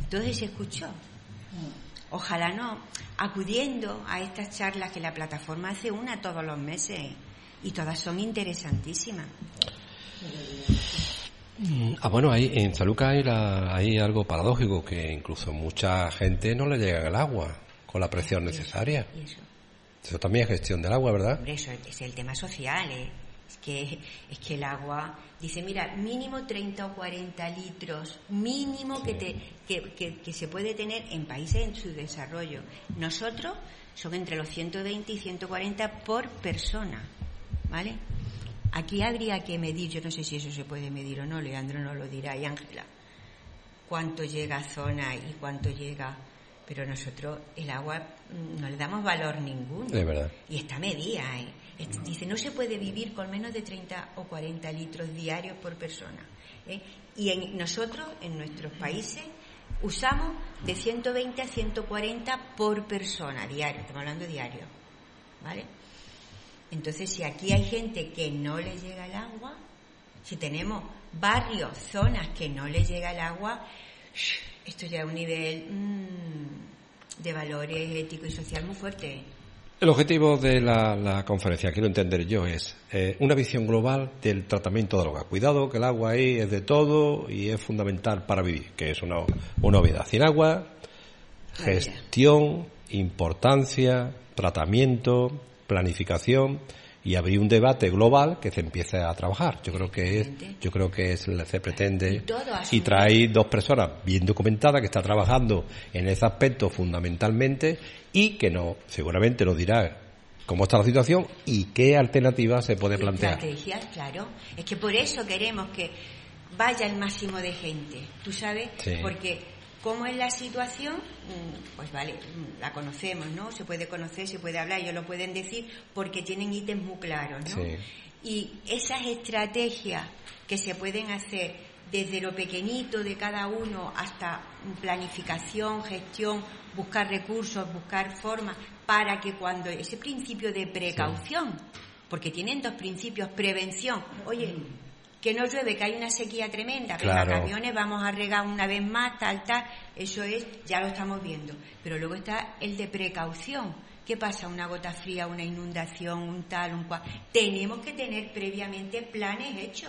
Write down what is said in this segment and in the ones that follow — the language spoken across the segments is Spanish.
Entonces se escuchó. Ojalá no, acudiendo a estas charlas que la plataforma hace una todos los meses y todas son interesantísimas. Bueno, ahí en Sanlúcar hay algo paradójico, que incluso mucha gente no le llega el agua con la presión necesaria. Eso también es gestión del agua, ¿verdad? Hombre, eso es el tema social, Es que el agua, dice, mira, mínimo 30 o 40 litros, mínimo que se puede tener en países en su desarrollo. Nosotros son entre los 120 y 140 por persona, ¿vale? Aquí habría que medir, yo no sé si eso se puede medir o no, Leandro nos lo dirá, y Ángela, cuánto llega a zona y cuánto llega, pero nosotros el agua no le damos valor ninguno. Es verdad. Y está medida, Dice, no se puede vivir con menos de 30 o 40 litros diarios por persona. Y nosotros, en nuestros países, usamos de 120 a 140 por persona diario, estamos hablando diario, ¿vale? Entonces, si aquí hay gente que no le llega el agua, si tenemos barrios, zonas que no le llega el agua, esto ya es un nivel de valores éticos y social muy fuerte. El objetivo de la conferencia, quiero entender yo, es una visión global del tratamiento del agua. Cuidado, que el agua ahí es de todo y es fundamental para vivir, que es una obviedad. Sin agua, gestión, importancia, tratamiento, planificación, y abrir un debate global que se empiece a trabajar. Yo creo que se pretende, y traer dos personas bien documentadas que están trabajando en ese aspecto fundamentalmente, y que seguramente nos dirá cómo está la situación y qué alternativas se puede plantear. Estrategias, claro. Es que por eso queremos que vaya el máximo de gente, tú sabes, porque cómo es la situación, pues vale, la conocemos, ¿no? Se puede conocer, se puede hablar, ellos lo pueden decir porque tienen ítems muy claros, ¿no? Sí. Y esas estrategias que se pueden hacer desde lo pequeñito de cada uno hasta planificación, gestión, buscar recursos, buscar formas, para que cuando ese principio de precaución, porque tienen dos principios, prevención, oye, que no llueve, que hay una sequía tremenda, venga, claro, camiones, vamos a regar una vez más, tal, eso ya lo estamos viendo. Pero luego está el de precaución. ¿Qué pasa? Una gota fría, una inundación, un tal, un cual. Tenemos que tener previamente planes hechos.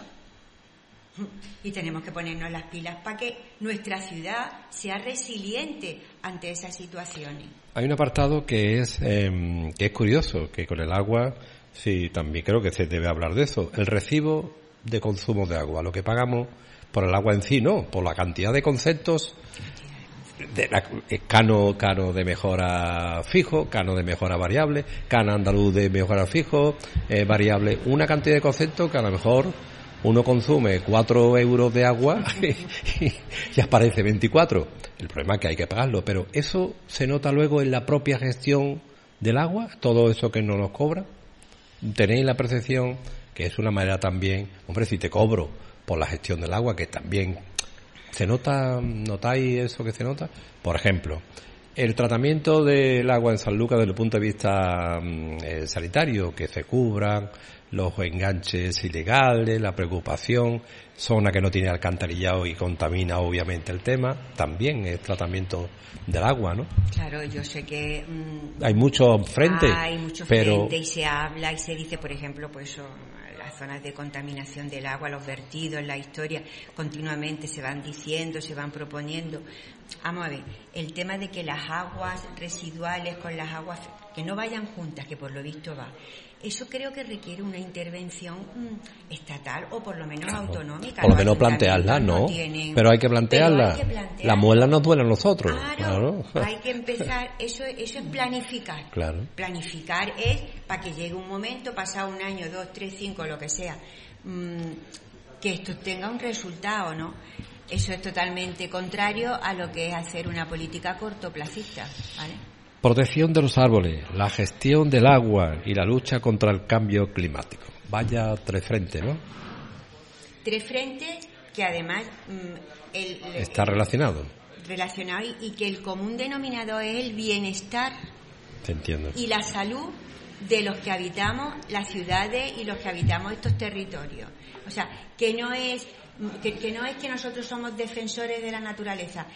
Y tenemos que ponernos las pilas para que nuestra ciudad sea resiliente ante esas situaciones. Hay un apartado que es curioso, que con el agua, sí, también creo que se debe hablar de eso. El recibo de consumo de agua, lo que pagamos por el agua en sí, no, por la cantidad de conceptos, cano de mejora fijo, cano de mejora variable, cano andaluz de mejora fijo, variable, una cantidad de conceptos que a lo mejor uno consume 4 euros de agua y aparece 24. El problema es que hay que pagarlo, pero eso se nota luego en la propia gestión del agua, todo eso que no nos cobra. ¿Tenéis la percepción que es una manera también, hombre, si te cobro por la gestión del agua, que también se nota, notáis eso que se nota? Por ejemplo, el tratamiento del agua en Sanlúcar desde el punto de vista sanitario, que se cubran los enganches ilegales, la preocupación, zona que no tiene alcantarillado y contamina obviamente el tema, también es tratamiento del agua, ¿no? Claro, yo sé que hay muchos frentes, y se habla y se dice, por ejemplo, pues eso, las zonas de contaminación del agua, los vertidos, la historia, continuamente se van diciendo, se van proponiendo. Vamos a ver, el tema de que las aguas residuales con las aguas que no vayan juntas, que por lo visto va, eso creo que requiere una intervención estatal o por lo menos autonómica. Por lo menos plantearla, ¿no? Pero hay que plantearla. La muela nos duele a nosotros. Claro. Hay que empezar, eso es planificar. Claro. Planificar es para que llegue un momento, pasado 1 año, 2, 3, 5, lo que sea, que esto tenga un resultado, ¿no? Eso es totalmente contrario a lo que es hacer una política cortoplacista, ¿vale? Protección de los árboles, la gestión del agua y la lucha contra el cambio climático. Vaya 3 frentes, ¿no? 3 frentes que además está relacionado y que el común denominador es el bienestar. Te entiendo. Y la salud de los que habitamos las ciudades y los que habitamos estos territorios. O sea, que no es que nosotros somos defensores de la naturaleza,